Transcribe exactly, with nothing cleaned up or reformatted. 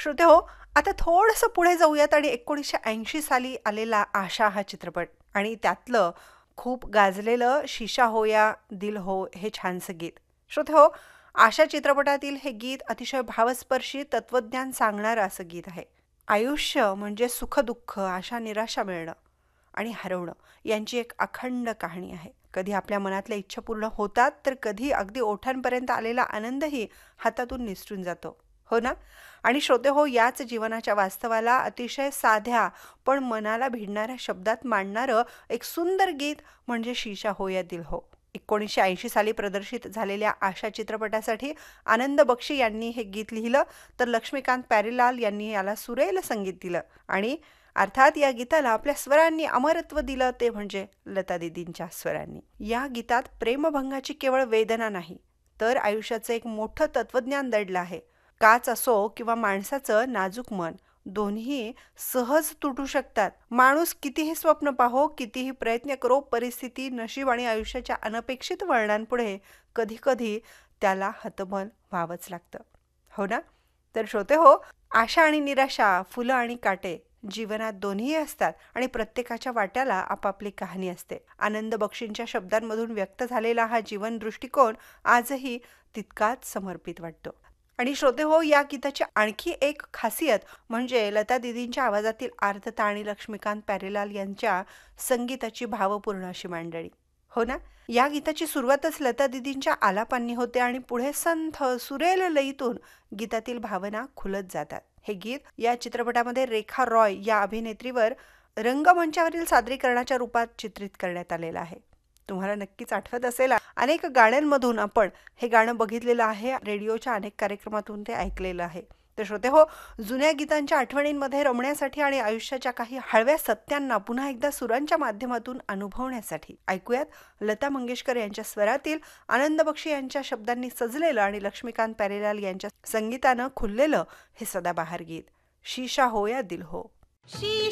श्रोते हो, आता थोडंसं पुढे जाऊयात आणि एकोणीसशे ऐंशी साली आलेला आशा हा चित्रपट आणि त्यातलं खूप गाजलेलं शीशा हो या दिल हो हे छानसं गीत. श्रोते हो, आशा चित्रपटातील हे गीत अतिशय भावस्पर्शी तत्वज्ञान सांगणारं असं गीत आहे. आयुष्य म्हणजे सुख-दुःख, आशा निराशा मिळणं आणि हरवणं यांची एक अखंड कहाणी आहे. कधी आपल्या मनातल्या इच्छा पूर्ण होतात, तर कधी अगदी ओठांपर्यंत आलेला आनंदही हातातून निसटून जातो. हो ना? आणि श्रोते हो, याच जीवनाच्या वास्तवाला अतिशय साध्या पण मनाला भिडणाऱ्या शब्दात मांडणारं एक सुंदर गीत म्हणजे शीशा हो या दिल हो. एकोणीसशे ऐंशी साली प्रदर्शित झालेल्या आशा चित्रपटासाठी आनंद बक्षी यांनी हे गीत लिहिलं, तर लक्ष्मीकांत प्यारेलाल यांनी याला सुरेल संगीत दिलं आणि अर्थात या गीताला आपल्या स्वरांनी अमरत्व दिलं ते म्हणजे लता दीदींच्या स्वरांनी. या गीतात प्रेमभंगाची केवळ वेदना नाही, तर आयुष्याचं एक मोठं तत्वज्ञान दडलं आहे. काच असो किंवा माणसाचं नाजूक मन, दोन्ही सहज तुटू शकतात. माणूस कितीही स्वप्न पाहो, कितीही प्रयत्न करो, परिस्थिती, नशीब आणि आयुष्याच्या अनपेक्षित वळणांपुढे कधी कधी त्याला हतबल व्हावंच लागतं. हो ना? तर श्रोते हो, आशा आणि निराशा, फुलं आणि काटे जीवनात दोन्हीही असतात आणि प्रत्येकाच्या वाट्याला आपापली कहाणी असते. आनंद बक्षींच्या शब्दांमधून व्यक्त झालेला हा जीवन दृष्टिकोन आजही तितकाच समर्पित वाटतो. आणि श्रोते हो, या गीताची आणखी एक खासियत म्हणजे लता दीदींच्या आवाजातील आर्द्रता आणि लक्ष्मीकांत प्यारेलाल यांच्या संगीताची भावपूर्ण अशी मांडणी. हो ना? या गीताची सुरुवातच लता दीदींच्या आलापांनी होते आणि पुढे संथ सुरेल लयीतून गीतातील भावना खुलत जातात. हे गीत या चित्रपटामध्ये रेखा रॉय या अभिनेत्रीवर रंगमंचावरील सादरीकरणाच्या रूपात चित्रित करण्यात आलेलं आहे. तुम्हाला नक्कीच आठवत असेल, अनेक गाण्यांमधून आपण हे गाणं बघितलेलं आहे, रेडिओच्या अनेक कार्यक्रमातून ते ऐकलेलं आहे. तर श्रोते हो, जुन्या गीतांच्या आठवणींमध्ये रमण्यासाठी आणि आयुष्याच्या काही हळव्या सत्यांना पुन्हा एकदा सुरांच्या माध्यमातून अनुभवण्यासाठी ऐकूयात लता मंगेशकर यांच्या स्वरातील, आनंद बक्षी यांच्या शब्दांनी सजलेलं आणि लक्ष्मीकांत प्यारेलाल यांच्या संगीतानं खुललेलं हे सदाबहार गीत शीशा हो या दिल हो.